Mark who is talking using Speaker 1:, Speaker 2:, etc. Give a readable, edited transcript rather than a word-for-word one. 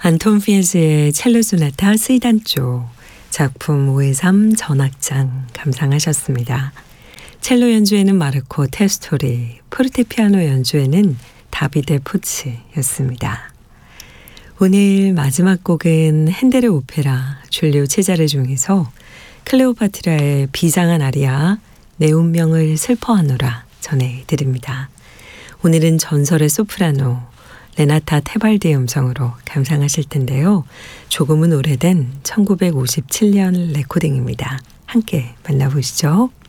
Speaker 1: 안톤 피에즈의 첼로 소나타 C단조 작품 5-3 전악장 감상하셨습니다. 첼로 연주에는 마르코 테스토리, 포르테피아노 연주에는 다비데 포치였습니다. 오늘 마지막 곡은 핸델의 오페라 줄리오 체자르 중에서 클레오파트라의 비장한 아리아 내 운명을 슬퍼하노라 전해드립니다. 오늘은 전설의 소프라노 레나타 테발디의 음성으로 감상하실 텐데요. 조금은 오래된 1957년 레코딩입니다. 함께 만나보시죠.